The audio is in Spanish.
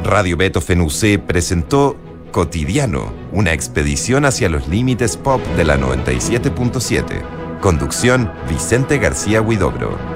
Radio Beethoven UC presentó Cotidiano, una expedición hacia los límites pop de la 97.7. Conducción, Vicente García Huidobro.